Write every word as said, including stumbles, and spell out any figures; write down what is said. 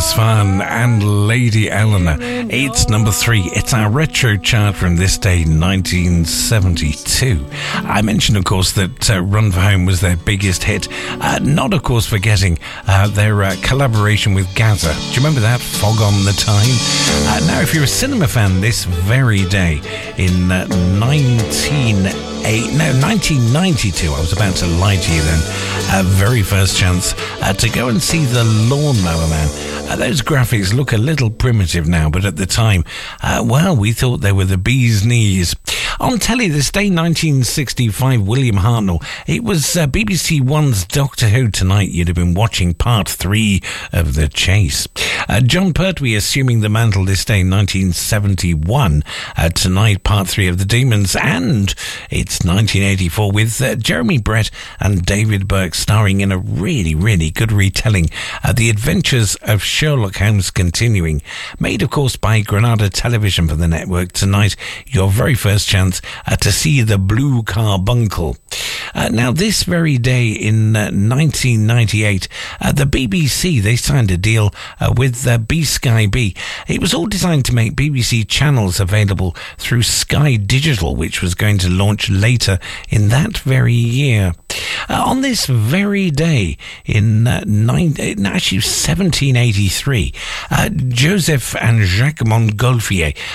Svan and Lady Eleanor. It's number three. It's our retro chart from this day, nineteen seventy-two. I mentioned, of course, that uh, Run for Home was their biggest hit. Uh, not, of course, forgetting uh, their uh, collaboration with Gaza. Do you remember that? Fog on the Time? Uh, now, if you're a cinema fan, this very day in uh, nineteen eight, no, nineteen ninety-two, I was about to lie to you then, uh, very first chance uh, to go and see The Lawnmower Man. Uh, those graphics look a little primitive now, but at the time, uh, well, we thought they were the bee's knees. On telly this day, nineteen sixty-five, William Hartnell. It was uh, B B C One's Doctor Who Tonight. You'd have been watching part three of The Chase. Uh, John Pertwee assuming the mantle this day, nineteen seventy-one. Uh, tonight, part three of The Demons. And it's nineteen eighty-four with uh, Jeremy Brett and David Burke starring in a really, really good retelling. Uh, the Adventures of Sherlock Holmes continuing. Made, of course, by Granada Television for the network. Tonight, your very first chance Uh, to see the Blue Carbuncle. Uh, now, this very day in uh, nineteen ninety-eight, uh, the B B C, they signed a deal uh, with uh, B Sky B. It was all designed to make B B C channels available through Sky Digital, which was going to launch later in that very year. Uh, on this very day in uh, nine, actually seventeen eighty-three, uh, Joseph and Jacques Montgolfier